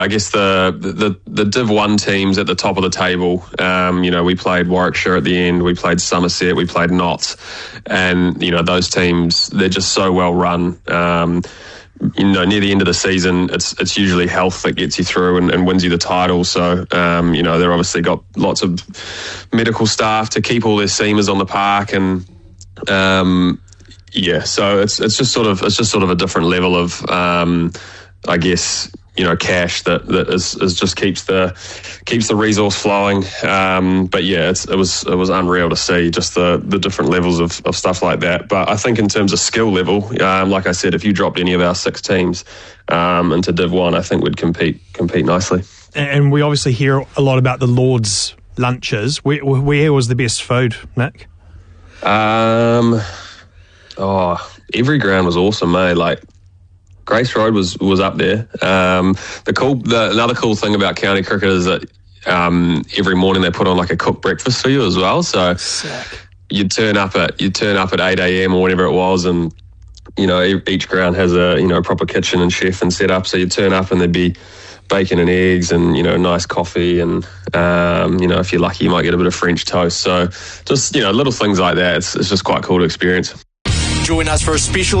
I guess the Div 1 teams at the top of the table, we played Warwickshire at the end, we played Somerset, we played Notts, and, those teams, they're just so well run. Near the end of the season, it's usually health that gets you through and wins you the title. So, they're obviously got lots of medical staff to keep all their seamers on the park, and so it's just sort of a different level of, I guess, cash that is just keeps the resource flowing. But yeah, it was unreal to see just the different levels of stuff like that. But I think in terms of skill level, like I said, if you dropped any of our 6 teams into Div 1, I think we'd compete nicely. And we obviously hear a lot about the Lords lunches. Where was the best food, Nick? Every ground was awesome, mate. Like, Grace Road was up there. Another cool thing about county cricket is that every morning they put on like a cooked breakfast for you as well. So sick. You'd turn up at 8 a.m. or whatever it was, and each ground has a proper kitchen and chef and set up. So you'd turn up and there'd be bacon and eggs and nice coffee, and if you're lucky you might get a bit of French toast. So just little things like that. It's just quite cool to experience. Join us for a special